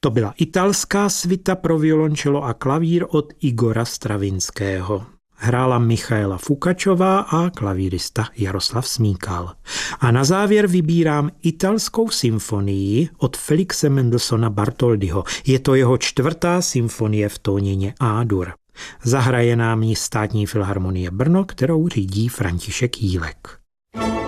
To byla italská svita pro violončelo a klavír od Igora Stravinského. Hrála Michaela Fukačová a klavírista Jaroslav Smíkal. A na závěr vybírám italskou symfonii od Felixe Mendelssohna Bartholdyho. Je to jeho 4. symfonie v tónině A-dur. Zahraje nám ji Státní filharmonie Brno, kterou řídí František Jílek.